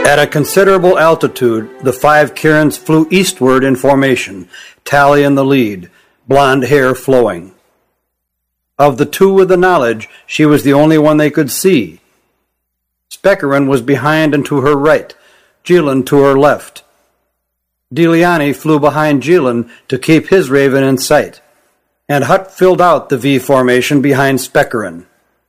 At a considerable altitude, the 5 Kirins flew eastward in formation, Tally in the lead, blonde hair flowing. Of the 2 with the knowledge, she was the only one they could see. Spekerin was behind and to her right, Gillen to her left. Diliani flew behind Gillen to keep his raven in sight, and Hutt filled out the V formation behind Spekerin.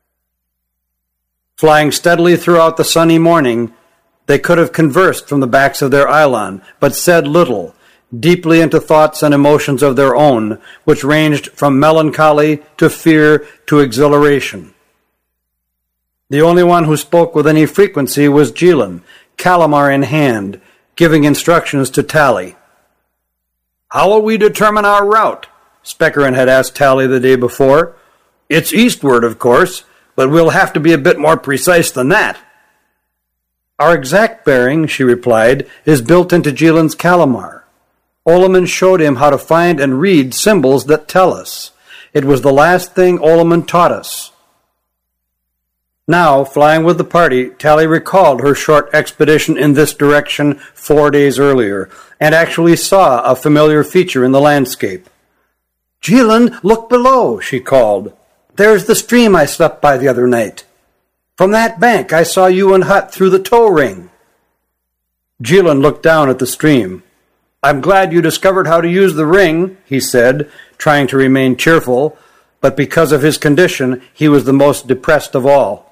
Flying steadily throughout the sunny morning, they could have conversed from the backs of their Eilon, but said little, deeply into thoughts and emotions of their own, which ranged from melancholy to fear to exhilaration. The only one who spoke with any frequency was Gillen, Calamar in hand, giving instructions to Tally. "How will we determine our route?" Spekerin had asked Tally the day before. "It's eastward, of course, but we'll have to be a bit more precise than that." "Our exact bearing," she replied, "is built into Gillen's Calamar. Oleman showed him how to find and read symbols that tell us. It was the last thing Oleman taught us." Now, flying with the party, Tally recalled her short expedition in this direction 4 days earlier, and actually saw a familiar feature in the landscape. "Gillen, look below," she called. "There's the stream I slept by the other night. From that bank I saw you and Hutt through the tow ring." Gillen looked down at the stream. "I'm glad you discovered how to use the ring," he said, trying to remain cheerful, but because of his condition, he was the most depressed of all.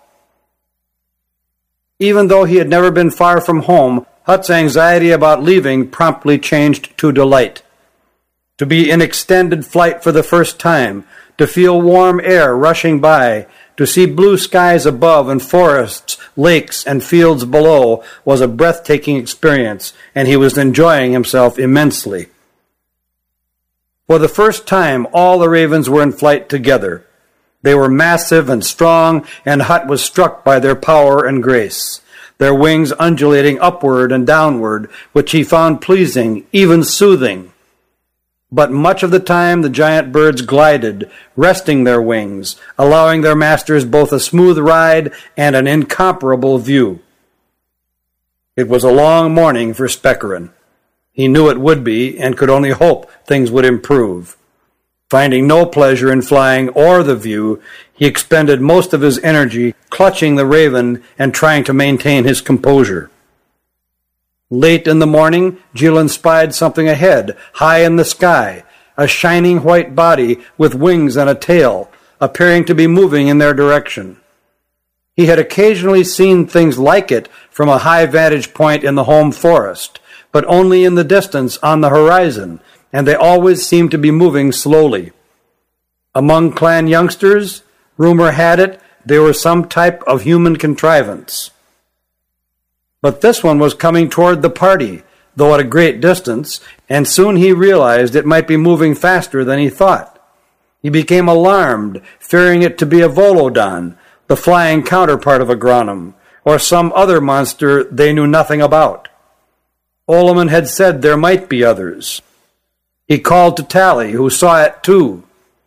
Even though he had never been far from home, Hutt's anxiety about leaving promptly changed to delight. To be in extended flight for the first time, to feel warm air rushing by, to see blue skies above and forests, lakes, and fields below was a breathtaking experience, and he was enjoying himself immensely. For the first time, all the ravens were in flight together. They were massive and strong, and Hutt was struck by their power and grace, their wings undulating upward and downward, which he found pleasing, even soothing. But much of the time the giant birds glided, resting their wings, allowing their masters both a smooth ride and an incomparable view. It was a long morning for Spekerin. He knew it would be, and could only hope things would improve. Finding no pleasure in flying or the view, he expended most of his energy clutching the raven and trying to maintain his composure. Late in the morning, Gillen spied something ahead, high in the sky, a shining white body with wings and a tail, appearing to be moving in their direction. He had occasionally seen things like it from a high vantage point in the home forest, but only in the distance on the horizon, and they always seemed to be moving slowly. Among clan youngsters, rumor had it, they were some type of human contrivance. But this one was coming toward the party, though at a great distance, and soon he realized it might be moving faster than he thought. He became alarmed, fearing it to be a Volodon, the flying counterpart of a Granum, or some other monster they knew nothing about. Oleman had said there might be others. He called to Tally, who saw it too.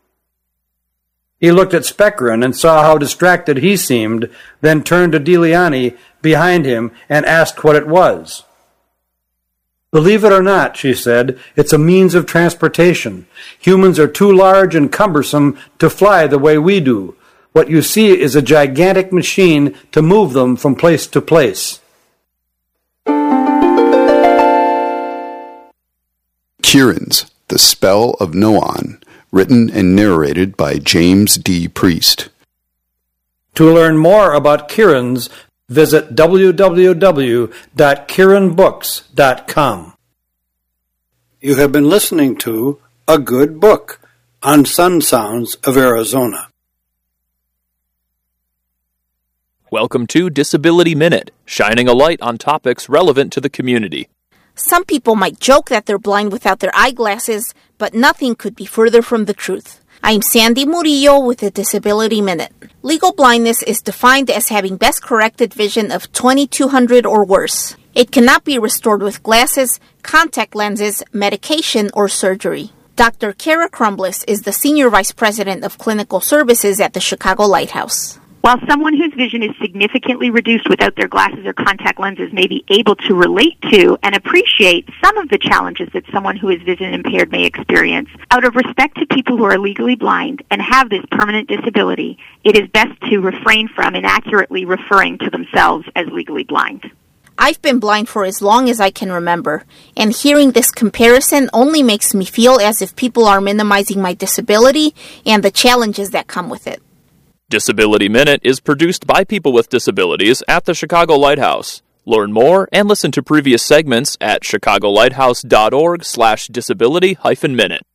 He looked at Spekerin and saw how distracted he seemed, then turned to Diliani behind him and asked what it was. "Believe it or not," she said, "it's a means of transportation. Humans are too large and cumbersome to fly the way we do. What you see is a gigantic machine to move them from place to place." Kirins, The Spell of Noan, written and narrated by James D. Priest. To learn more about Kirins, visit www.kirinbooks.com. You have been listening to A Good Book on Sun Sounds of Arizona. Welcome to Disability Minute, shining a light on topics relevant to the community. Some people might joke that they're blind without their eyeglasses, but nothing could be further from the truth. I'm Sandy Murillo with the Disability Minute. Legal blindness is defined as having best corrected vision of 20/200 or worse. It cannot be restored with glasses, contact lenses, medication, or surgery. Dr. Kara Crumblis is the Senior Vice President of Clinical Services at the Chicago Lighthouse. While someone whose vision is significantly reduced without their glasses or contact lenses may be able to relate to and appreciate some of the challenges that someone who is vision impaired may experience, out of respect to people who are legally blind and have this permanent disability, it is best to refrain from inaccurately referring to themselves as legally blind. I've been blind for as long as I can remember, and hearing this comparison only makes me feel as if people are minimizing my disability and the challenges that come with it. Disability Minute is produced by people with disabilities at the Chicago Lighthouse. Learn more and listen to previous segments at chicagolighthouse.org/disability-minute.